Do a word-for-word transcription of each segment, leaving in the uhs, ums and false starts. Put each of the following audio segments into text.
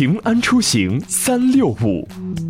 平安出行三六五。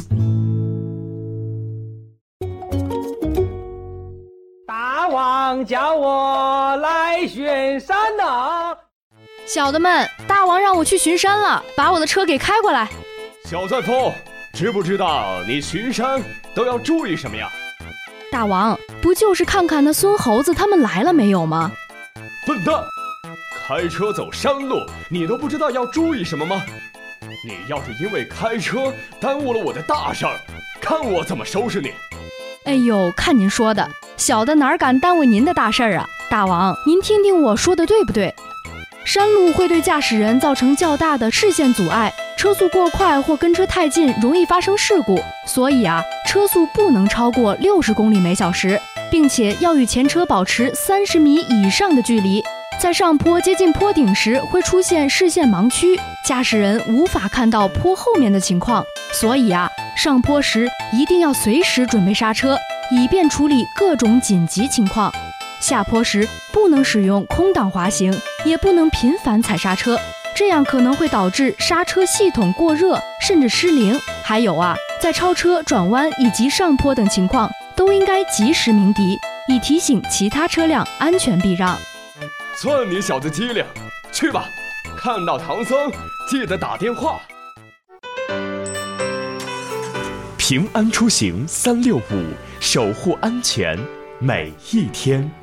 大王叫我来巡山呢。 小的们，大王让我去巡山了，把我的车给开过来。 小钻风，知不知道你巡山都要注意什么呀？ 大王，不就是看看那孙猴子他们来了没有吗？ 笨蛋，开车走山路，你都不知道要注意什么吗？你要是因为开车耽误了我的大事儿，看我怎么收拾你！ 哎呦，看您说的，小的哪敢耽误您的大事儿啊！大王，您听听我说的对不对？山路会对驾驶人造成较大的视线阻碍，车速过快或跟车太近容易发生事故，所以啊，车速不能超过六十公里每小时，并且要与前车保持三十米以上的距离。在上坡接近坡顶时会出现视线盲区，驾驶人无法看到坡后面的情况，所以啊，上坡时一定要随时准备刹车，以便处理各种紧急情况。下坡时不能使用空档滑行，也不能频繁踩刹车，这样可能会导致刹车系统过热甚至失灵。还有啊，在超车、转弯以及上坡等情况都应该及时鸣笛，以提醒其他车辆安全避让。 算你小子机灵，去吧，看到唐僧记得打电话。 平安出行三六五，守护安全每一天。